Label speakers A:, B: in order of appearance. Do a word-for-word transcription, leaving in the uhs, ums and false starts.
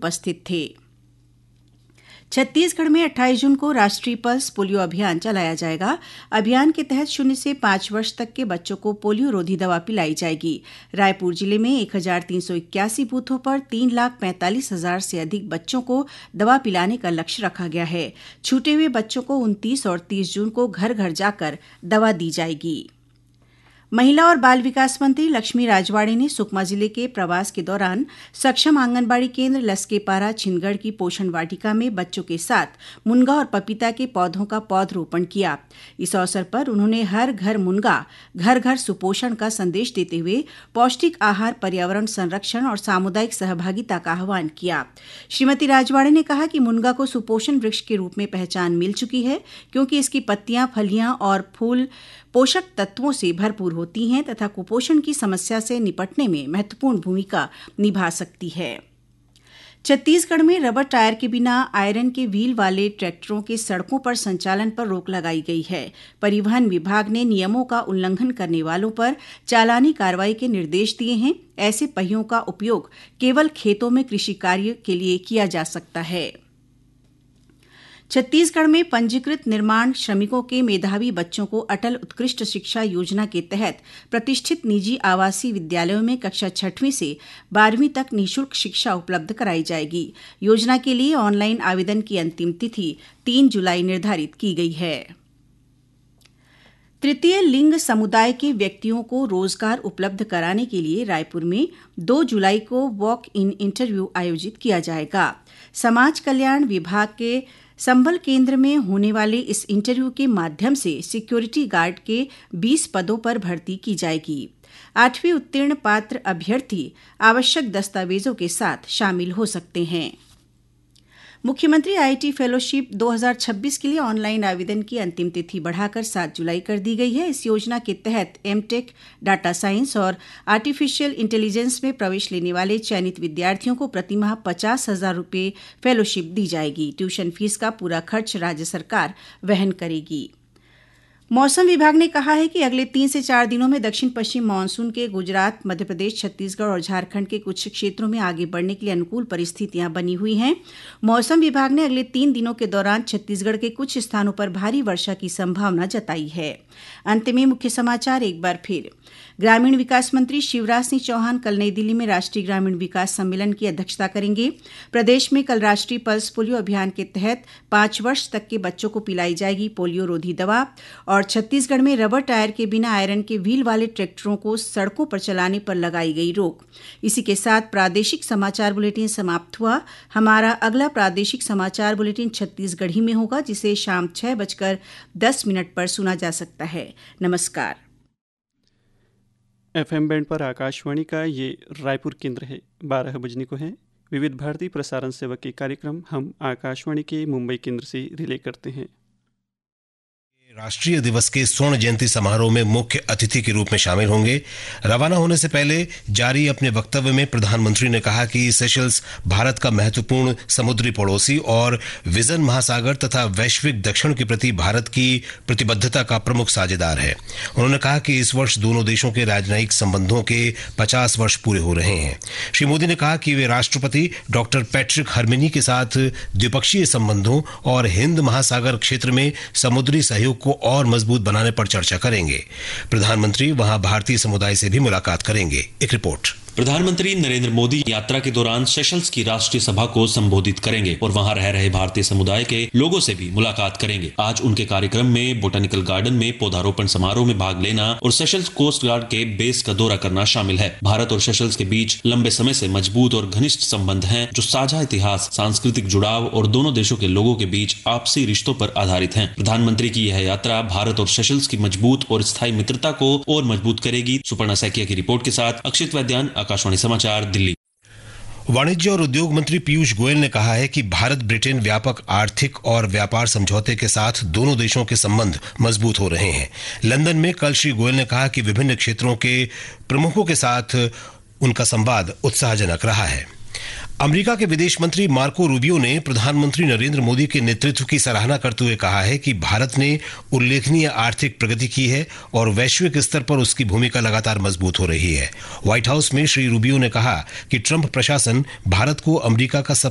A: उपस्थित थे। छत्तीसगढ़ में अट्ठाईस जून को राष्ट्रीय पल्स पोलियो अभियान चलाया जाएगा। अभियान के तहत शून्य से पांच वर्ष तक के बच्चों को पोलियो रोधी दवा पिलाई जाएगी। रायपुर जिले में एक हजार तीन सौ इक्यासी बूथों पर तीन लाख पैंतालीस हजार से अधिक बच्चों को दवा पिलाने का लक्ष्य रखा गया है। छूटे हुए बच्चों को उनतीस और तीस जून को घर घर जाकर दवा दी जाएगी। महिला और बाल विकास मंत्री लक्ष्मी राजवाड़े ने सुकमा जिले के प्रवास के दौरान सक्षम आंगनबाड़ी केंद्र लसकेपारा छिंदगढ़ की पोषण वाटिका में बच्चों के साथ मुनगा और पपीता के पौधों का पौधरोपण किया। इस अवसर पर उन्होंने हर घर मुनगा, घर घर सुपोषण का संदेश देते हुए पौष्टिक आहार, पर्यावरण संरक्षण और सामुदायिक सहभागिता का आह्वान किया। श्रीमती राजवाड़े ने कहा कि मुनगा को सुपोषण वृक्ष के रूप में पहचान मिल चुकी है, क्योंकि इसकी पत्तियां, फलियां और फूल पोषक तत्वों से भरपूर होती हैं तथा कुपोषण की समस्या से निपटने में महत्वपूर्ण भूमिका निभा सकती है। छत्तीसगढ़ में रबर टायर के बिना आयरन के व्हील वाले ट्रैक्टरों के सड़कों पर संचालन पर रोक लगाई गई है। परिवहन विभाग ने नियमों का उल्लंघन करने वालों पर चालानी कार्रवाई के निर्देश दिए हैं। ऐसे पहियों का उपयोग केवल खेतों में कृषि कार्य के लिए किया जा सकता है। छत्तीसगढ़ में पंजीकृत निर्माण श्रमिकों के मेधावी बच्चों को अटल उत्कृष्ट शिक्षा योजना के तहत प्रतिष्ठित निजी आवासीय विद्यालयों में कक्षा छठवीं से बारहवीं तक निःशुल्क शिक्षा उपलब्ध कराई जाएगी। योजना के लिए ऑनलाइन आवेदन की अंतिम तिथि तीन जुलाई निर्धारित की गई है। तृतीय लिंग समुदाय के व्यक्तियों को रोजगार उपलब्ध कराने के लिए रायपुर में दो जुलाई को वॉक इन इंटरव्यू आयोजित किया जाएगा। समाज कल्याण विभाग के संबल केंद्र में होने वाले इस इंटरव्यू के माध्यम से सिक्योरिटी गार्ड के बीस पदों पर भर्ती की जाएगी। आठवीं उत्तीर्ण पात्र अभ्यर्थी आवश्यक दस्तावेजों के साथ शामिल हो सकते हैं। मुख्यमंत्री आईटी फेलोशिप दो हज़ार छब्बीस के लिए ऑनलाइन आवेदन की अंतिम तिथि बढ़ाकर सात जुलाई कर दी गई है। इस योजना के तहत एमटेक, डाटा साइंस और आर्टिफिशियल इंटेलिजेंस में प्रवेश लेने वाले चयनित विद्यार्थियों को प्रतिमाह पचास हजार रुपये फेलोशिप दी जाएगी। ट्यूशन फीस का पूरा खर्च राज्य सरकार वहन करेगी। मौसम विभाग ने कहा है कि अगले तीन से चार दिनों में दक्षिण पश्चिम मानसून के गुजरात, मध्य प्रदेश, छत्तीसगढ़ और झारखंड के कुछ क्षेत्रों में आगे बढ़ने के लिए अनुकूल परिस्थितियां बनी हुई हैं। मौसम विभाग ने अगले तीन दिनों के दौरान छत्तीसगढ़ के कुछ स्थानों पर भारी वर्षा की संभावना जताई है। अंत में मुख्य समाचार एक बार फिर। ग्रामीण विकास मंत्री शिवराज सिंह चौहान कल नई दिल्ली में राष्ट्रीय ग्रामीण विकास सम्मेलन की अध्यक्षता करेंगे। प्रदेश में कल राष्ट्रीय पल्स पोलियो अभियान के तहत पांच वर्ष तक के बच्चों को पिलाई जाएगी पोलियो रोधी दवा। और छत्तीसगढ़ में रबर टायर के बिना आयरन के व्हील वाले ट्रैक्टरों को सड़कों पर चलाने पर लगाई गई रोक। इसी के साथ प्रादेशिक समाचार बुलेटिन समाप्त हुआ। हमारा अगला प्रादेशिक समाचार बुलेटिन छत्तीसगढ़ी में होगा, जिसे शाम छह बजकर दस मिनट पर सुना जा सकता है। नमस्कार।
B: एफएम बैंड पर आकाशवाणी का ये रायपुर केंद्र है। बारह बजने को है। विविध भारती प्रसारण सेवा के कार्यक्रम हम आकाशवाणी के मुंबई केंद्र से रिले करते हैं।
C: राष्ट्रीय दिवस के स्वर्ण जयंती समारोह में मुख्य अतिथि के रूप में शामिल होंगे। रवाना होने से पहले जारी अपने वक्तव्य में प्रधानमंत्री ने कहा कि सेशल्स भारत का महत्वपूर्ण समुद्री पड़ोसी और विजन महासागर तथा वैश्विक दक्षिण के प्रति भारत की प्रतिबद्धता का प्रमुख साझेदार है। उन्होंने कहा कि इस वर्ष दोनों देशों के राजनयिक संबंधों के पचास वर्ष पूरे हो रहे हैं। श्री मोदी ने कहा कि वे राष्ट्रपति डॉक्टर पैट्रिक हर्मिनी के साथ द्विपक्षीय संबंधों और हिंद महासागर क्षेत्र में समुद्री सहयोग को और मजबूत बनाने पर चर्चा करेंगे। प्रधानमंत्री वहां भारतीय समुदाय से भी मुलाकात करेंगे। एक रिपोर्ट।
D: प्रधानमंत्री नरेंद्र मोदी यात्रा के दौरान सेशल्स की राष्ट्रीय सभा को संबोधित करेंगे और वहां रह रहे भारतीय समुदाय के लोगों से भी मुलाकात करेंगे। आज उनके कार्यक्रम में बोटेनिकल गार्डन में पौधारोपण समारोह में भाग लेना और सेशल्स कोस्ट गार्ड के बेस का दौरा करना शामिल है। भारत और सेशल्स के बीच लंबे समय से मजबूत और घनिष्ठ संबंध हैं, जो साझा इतिहास, सांस्कृतिक जुड़ाव और दोनों देशों के लोगों के बीच आपसी रिश्तों पर आधारित है। प्रधानमंत्री की यह यात्रा भारत और सेशल्स की मजबूत और स्थायी मित्रता को और मजबूत करेगी। सुपर्णा सैकिया की रिपोर्ट के साथ अक्षित वैद्यान, आकाशवाणी समाचार, दिल्ली।
C: वाणिज्य और उद्योग मंत्री पीयूष गोयल ने कहा है कि भारत ब्रिटेन व्यापक आर्थिक और व्यापार समझौते के साथ दोनों देशों के संबंध मजबूत हो रहे हैं। लंदन में कल श्री गोयल ने कहा कि विभिन्न क्षेत्रों के प्रमुखों के साथ उनका संवाद उत्साहजनक रहा है। अमेरिका के विदेश मंत्री मार्को रूबियो ने प्रधानमंत्री नरेंद्र मोदी के नेतृत्व की सराहना करते हुए कहा है कि भारत ने उल्लेखनीय आर्थिक प्रगति की है और वैश्विक स्तर पर उसकी भूमिका लगातार मजबूत हो रही है। व्हाइट हाउस में श्री रूबियो ने कहा कि ट्रंप प्रशासन भारत को अमेरिका का सब